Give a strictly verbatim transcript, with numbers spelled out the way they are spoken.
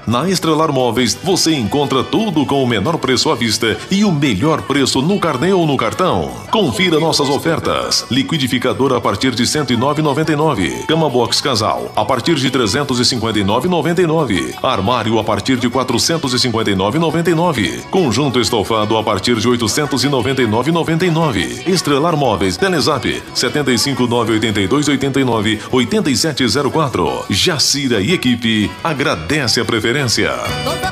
Na Estrelar Móveis, você encontra tudo com o menor preço à vista e o melhor preço no carnê ou no cartão. Confira nossas ofertas. Liquidificador a partir de cento e nove reais e noventa e nove centavos. Cama box casal a partir de trezentos e cinquenta e nove reais e noventa e nove centavos. Armário a partir de quatrocentos e cinquenta e nove reais e noventa e nove centavos. Conjunto estofado a partir de oitocentos e noventa e nove reais e noventa e nove centavos. Estrelar Móveis, Telezap sete cinco nove oito dois oito nove oito sete zero quatro. Jacira e equipe agradece a preferência.